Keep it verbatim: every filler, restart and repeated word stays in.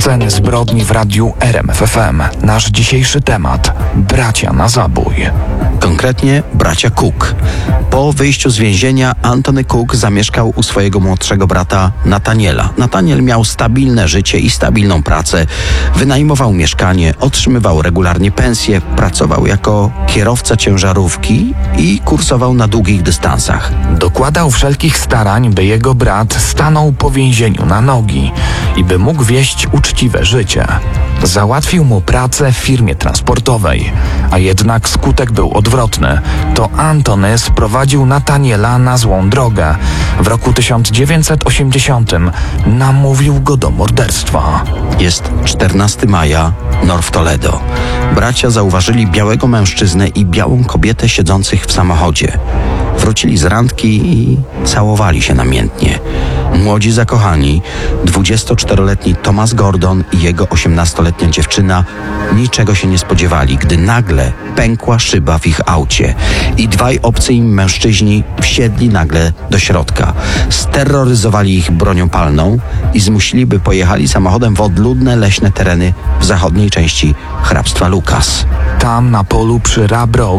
Sceny zbrodni w radiu R M F F M. Nasz dzisiejszy temat: bracia na zabój. Konkretnie bracia Cook. Po wyjściu z więzienia Anthony Cook zamieszkał u swojego młodszego brata Nathaniela. Nathaniel miał stabilne życie i stabilną pracę. Wynajmował mieszkanie, otrzymywał regularnie pensję, pracował jako kierowca ciężarówki i kursował na długich dystansach. Dokładał wszelkich starań, by jego brat stanął po więzieniu na nogi i by mógł wieść uczciwe życie. Załatwił mu pracę w firmie transportowej, a jednak skutek był odwrotny. To Anthony sprowadził Nathaniela na złą drogę. W roku tysiąc dziewięćset osiemdziesiątym namówił go do morderstwa. Jest czternastego maja, North Toledo. Bracia zauważyli białego mężczyznę i białą kobietę siedzących w samochodzie. Wrócili z randki i całowali się namiętnie. Młodzi zakochani, dwudziestoczteroletni Thomas Gordon i jego osiemnastoletnia dziewczyna, niczego się nie spodziewali, gdy nagle pękła szyba w ich aucie i dwaj obcy im mężczyźni wsiedli nagle do środka. Steroryzowali ich bronią palną i zmusili, by pojechali samochodem w odludne, leśne tereny w zachodniej części hrabstwa Lucas. Tam na polu przy Rab Road